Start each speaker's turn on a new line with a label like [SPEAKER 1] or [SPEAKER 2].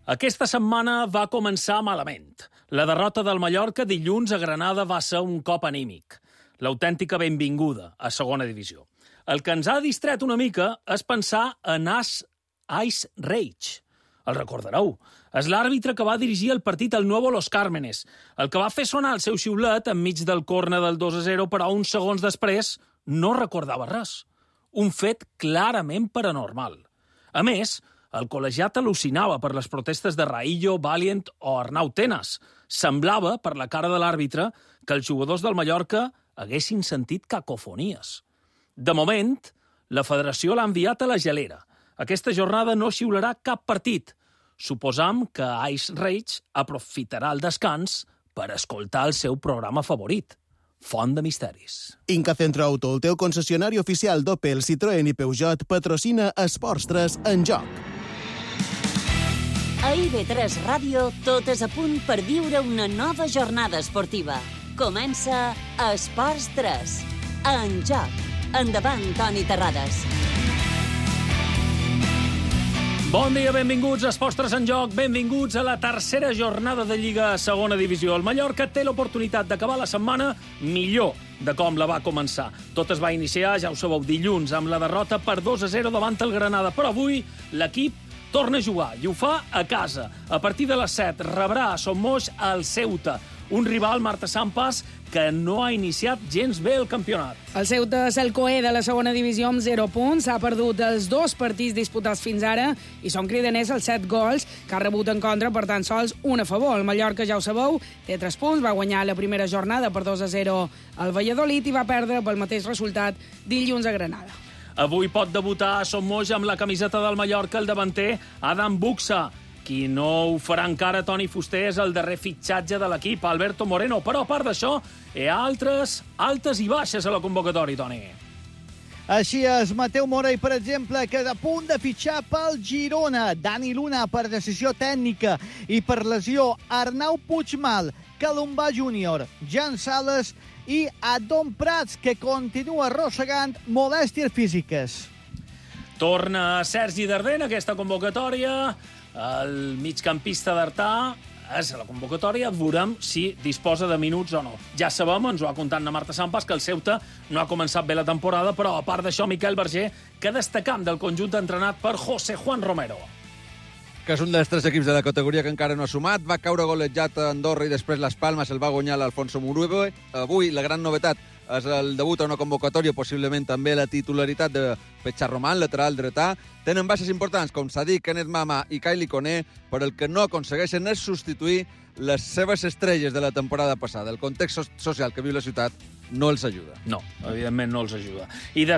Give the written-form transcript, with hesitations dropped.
[SPEAKER 1] Aquesta setmana va començar malament. La derrota del Mallorca dilluns a Granada va ser un cop anímic. L'autèntica benvinguda a segona divisió. El que ens ha distret una mica és pensar en Ice Rage. El recordareu. És l'àrbitre que va dirigir el partit al Nuevo Los Cármenes, el que va fer sonar el seu xiulet enmig del córner del 2-0, però uns segons després no recordava res. Un fet clarament paranormal. A més, el col·legiat al·lucinava per les protestes de Raillo, Valiant o Arnau Tenas. Semblava, per la cara de l'àrbitre, que els jugadors del Mallorca haguessin sentit cacofonies. De moment, la federació l'ha enviat a la gelera. Aquesta jornada no xiularà cap partit. Suposam que Ice Rage aprofitarà el descans per escoltar el seu programa favorit, Font de Misteris.
[SPEAKER 2] Inca Centro Auto, el teu concessionari oficial d'Opel, Citroën i Peugeot, patrocina Esports 3 en joc.
[SPEAKER 3] A IB3 Ràdio, tot és a punt per viure una nova jornada esportiva. Comença Esports 3 en joc. Endavant, Toni Terrades.
[SPEAKER 1] Bon dia, benvinguts a Esports 3 en joc, benvinguts a la tercera jornada de Lliga a segona divisió. El Mallorca té l'oportunitat d'acabar la setmana millor de com la va començar. Tot es va iniciar, ja ho sabeu, dilluns, amb la derrota per 2-0 davant el Granada, però avui l'equip torna a jugar i ho fa a casa. A partir de les 7 rebrà a Son Moix el Ceuta, un rival, Marta Sampas, que no ha iniciat gens bé el campionat.
[SPEAKER 4] El Ceuta és el coer de la segona divisió amb 0 punts. Ha perdut els 2 partits disputats fins ara i són cridaners els 7 gols que ha rebut en contra, per tant sols un a favor. El Mallorca, ja ho sabeu, té 3 punts, va guanyar la primera jornada per 2-0 al Valladolid i va perdre pel mateix resultat dilluns a Granada.
[SPEAKER 1] Avui pot debutar a Son Moix amb la camiseta del Mallorca el davanter Adam Buxa. Qui no ho farà encara, Toni Fuster, és el darrer fitxatge de l'equip, Alberto Moreno. Però a part d'això, hi ha altres altes i baixes a la convocatòria, Toni.
[SPEAKER 5] Així és, Mateu Morey, per exemple, que a punt de fitxar pel Girona. Dani Luna per decisió tècnica i per lesió. Arnau Puigmal, Calombà Júnior, Jan Sales i Adon Prats, que continua arrossegant molèsties físiques.
[SPEAKER 1] Torna Sergi Dardenne, aquesta convocatòria. El migcampista d'Artà és a la convocatòria, veurem si disposa de minuts o no. Ja sabem, ens ho ha contat la Marta Sampas, que el Ceuta no ha començat bé la temporada, però a part d'això, Miquel Berger, que destacam del conjunt entrenat per José Juan Romero.
[SPEAKER 6] Que és un dels 3 equips de la categoria que encara no ha sumat. Va caure golejat a Andorra i després les Palmes el va guanyar l'Alfonso Muruebe. Avui la gran novetat és el debut a una convocatòria, possiblement també la titularitat de Pecharroman, lateral dretà. Tenen baixes importants com Sadik, Kenneth Mama i Kylie Koné, però el que no aconsegueixen és substituir les seves estrelles de la temporada passada. El context social que viu la ciutat no els ajuda.
[SPEAKER 1] No, evidentment no els ajuda. I